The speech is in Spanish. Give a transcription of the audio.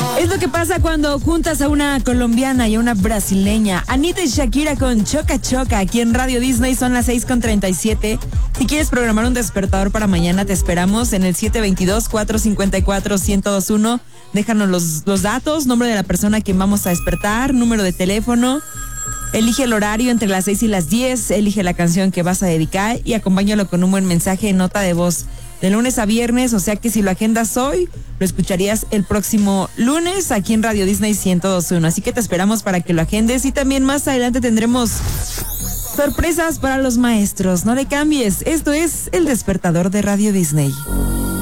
Es lo que pasa cuando juntas a una colombiana y a una brasileña. Anita y Shakira con Choca Choca. Aquí en Radio Disney son las 6:37. Si quieres programar un despertador para mañana, te esperamos en el 722-454-1021. Déjanos los datos, nombre de la persona a quien vamos a despertar, número de teléfono. Elige el horario entre las 6 y las 10. Elige la canción que vas a dedicar y acompáñalo con un buen mensaje en nota de voz. De lunes a viernes, o sea que si lo agendas hoy, lo escucharías el próximo lunes aquí en Radio Disney 1021. Así que te esperamos para que lo agendes y también más adelante tendremos sorpresas para los maestros. No le cambies, esto es El Despertador de Radio Disney.